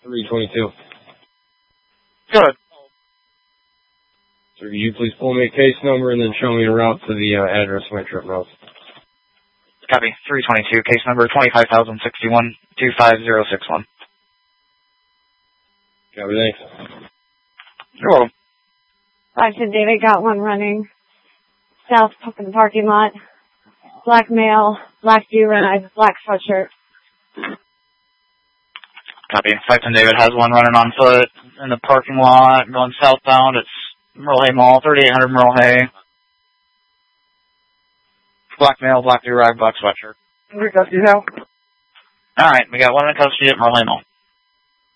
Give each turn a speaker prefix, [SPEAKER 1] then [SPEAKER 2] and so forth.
[SPEAKER 1] 322.
[SPEAKER 2] Good.
[SPEAKER 1] So you please pull me a case number and then show me a route to the address my trip knows.
[SPEAKER 2] Copy. 322, case number 25061 25061.
[SPEAKER 1] Copy, thanks.
[SPEAKER 2] You're welcome.
[SPEAKER 3] Roger, David, got one running south in the parking lot. Black male, black do-rag, black sweatshirt.
[SPEAKER 2] Copy. 510 David has one running on foot in the parking lot going southbound. It's Merle Hay Mall, 3800 Merle Hay. Black male, black do-rag, black sweatshirt.
[SPEAKER 4] We got you now.
[SPEAKER 2] Alright, we got one in custody at Merle Hay Mall.